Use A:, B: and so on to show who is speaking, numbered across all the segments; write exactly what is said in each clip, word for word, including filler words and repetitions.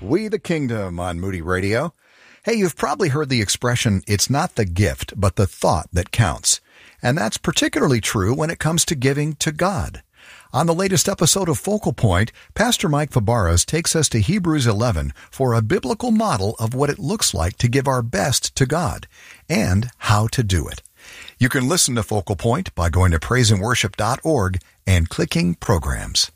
A: We the Kingdom on Moody Radio. Hey, you've probably heard the expression, it's not the gift, but the thought that counts. And that's particularly true when it comes to giving to God. On the latest episode of Focal Point, Pastor Mike Fabarez takes us to Hebrews eleven for a biblical model of what it looks like to give our best to God and how to do it. You can listen to Focal Point by going to praise and worship dot org and clicking Programs.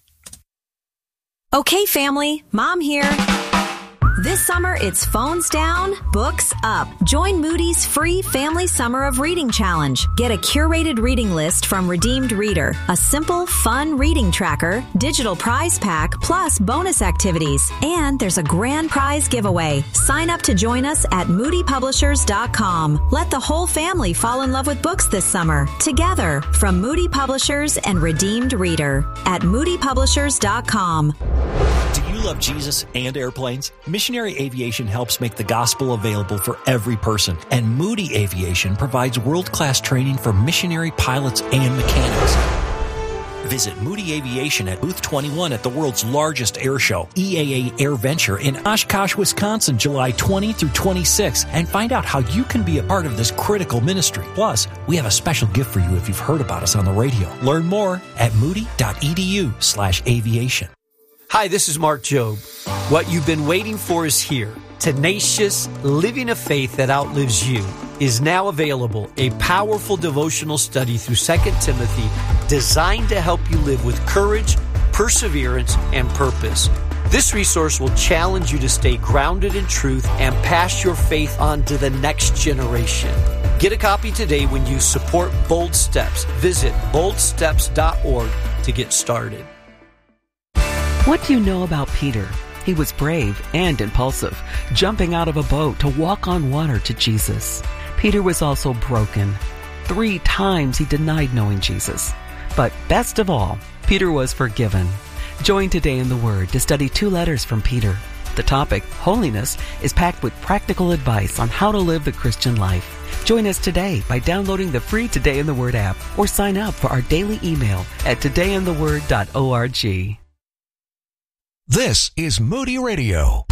B: Okay, family, Mom here. This summer, it's phones down, books up. Join Moody's free Family Summer of Reading Challenge. Get a curated reading list from Redeemed Reader, a simple, fun reading tracker, digital prize pack, plus bonus activities. And there's a grand prize giveaway. Sign up to join us at moody publishers dot com. Let the whole family fall in love with books this summer, together, from Moody Publishers and Redeemed Reader at moody publishers dot com.
C: Do you love Jesus and airplanes? Missionary Aviation helps make the gospel available for every person, and Moody Aviation provides world-class training for missionary pilots and mechanics. Visit Moody Aviation at Booth twenty-one at the world's largest air show, E A A Air Venture in Oshkosh, Wisconsin, July twentieth through twenty-sixth, and find out how you can be a part of this critical ministry. Plus, we have a special gift for you if you've heard about us on the radio. Learn more at moody dot edu slash aviation.
D: Hi, this is Mark Jobe. What you've been waiting for is here. Tenacious, Living a Faith That Outlives You is now available. A powerful devotional study through Second Timothy designed to help you live with courage, perseverance, and purpose. This resource will challenge you to stay grounded in truth and pass your faith on to the next generation. Get a copy today when you support Bold Steps. Visit bold steps dot org to get started.
E: What do you know about Peter? He was brave and impulsive, jumping out of a boat to walk on water to Jesus. Peter was also broken. Three times he denied knowing Jesus. But best of all, Peter was forgiven. Join Today in the Word to study two letters from Peter. The topic, holiness, is packed with practical advice on how to live the Christian life. Join us today by downloading the free Today in the Word app or sign up for our daily email at today in the word dot org.
F: This is Moody Radio.